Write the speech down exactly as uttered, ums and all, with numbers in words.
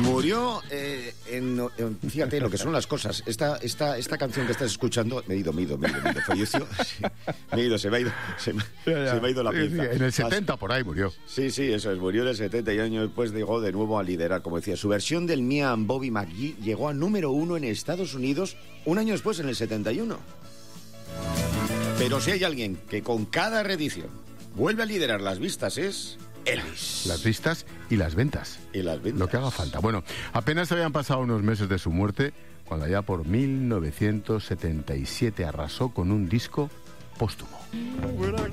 Murió eh, en, en... Fíjate lo que son las cosas. Esta, esta, esta canción que estás escuchando... Me he ido, me he ido, me he ido. Me he ido. Falleció. Sí, me he ido, se me ha ido. Se me, ya, ya. Se me ha ido la pinza. Sí, sí, en el setenta por ahí murió. Sí, sí, eso es. Murió en el setenta y años después llegó de nuevo a liderar, como decía. Su versión del Mia and Bobby McGee llegó a número uno en Estados Unidos un año después, en el setenta y uno. Pero si hay alguien que con cada reedición vuelve a liderar las vistas es... Elvis. Las vistas y las ventas. Y las ventas. Lo que haga falta. Bueno, apenas habían pasado unos meses de su muerte cuando allá por mil novecientos setenta y siete arrasó con un disco póstumo.